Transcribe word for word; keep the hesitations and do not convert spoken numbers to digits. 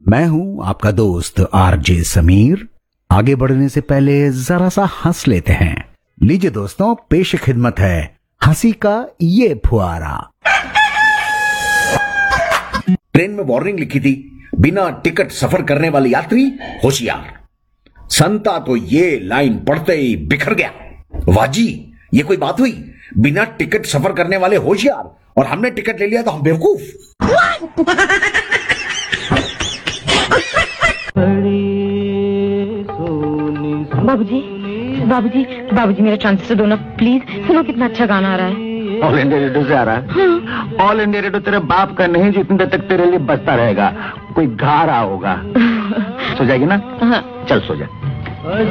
मैं हूं आपका दोस्त आरजे समीर। आगे बढ़ने से पहले जरा सा हंस लेते हैं। लीजिए दोस्तों, पेश खिदमत है हंसी का ये फुहारा। ट्रेन में वार्निंग लिखी थी, बिना टिकट सफर करने वाले यात्री होशियार। संता तो ये लाइन पढ़ते ही बिखर गया। वाजी, ये कोई बात हुई? बिना टिकट सफर करने वाले होशियार और हमने टिकट ले लिया तो हम बेवकूफ। बाबूजी, बाबूजी, बाबूजी मेरा चांसेस दो ना प्लीज। सुनो कितना अच्छा गाना आ रहा है। ऑल इंडिया रेडियो से आ रहा है? ऑल इंडिया रेडियो तेरे बाप का नहीं, जितनी देर तक तेरे लिए बजता रहेगा। कोई गा रहा होगा। सो जाएगी ना? हाँ। चल सो जा।